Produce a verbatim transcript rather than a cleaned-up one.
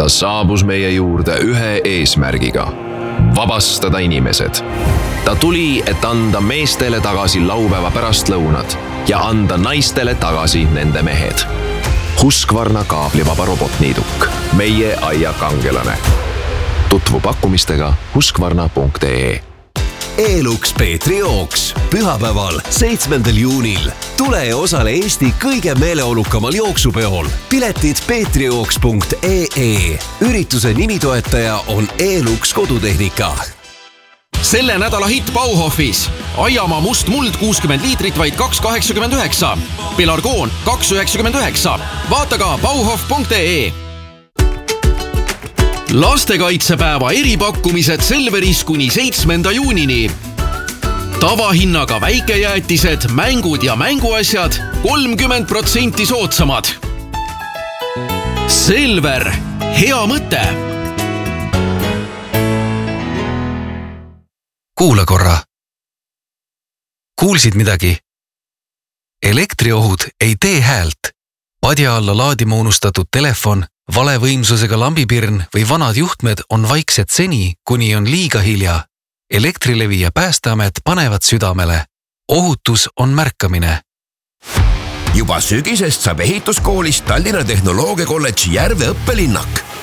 Ta saabus meie juurde ühe eesmärgiga. Vabastada inimesed. Ta tuli, et anda meestele tagasi laupäeva pärastlõunad ja anda naistele tagasi nende mehed. Husqvarna kaablivaba robotniiduk. Meie aia kangelane. Tutvu pakkumistega husqvarna punkt ee. E-Lux Peetri jooks pühapäeval, seitsmendal juunil. Tule ja osale Eesti kõige meeleolukamal jooksupeol. Piletid peetrijooks punkt ee. Ürituse nimitoetaja on E-Lux kodutehnika. Selle nädala hitt Bauhofis. Aiamaa must muld kuuskümmend liitrit vaid kaks kaheksakümmend üheksa. Pelargoon kaks üheksakümmend üheksa. Vaata ka bauhof punkt ee. Lastekaitsepäeva eripakkumised Selveris kuni seitsmenda juunini. Tavahinnaga väikejäätised, mängud ja mänguasjad kolmkümmend protsenti soodsamad. Selver, hea mõte! Kuula korra. Kuulsid midagi? Elektriohud ei tee häält. Padja alla laadima unustatud telefon, valevõimsusega lambipirn või vanad juhtmed on vaiksed seni, kuni on liiga hilja. Elektrilevi ja Päästeamet panevad südamele. Ohutus on märkamine. Juba sügisest saab ehituskoolist Tallinna Tehnoloogia kolledži Järve õppelinnak.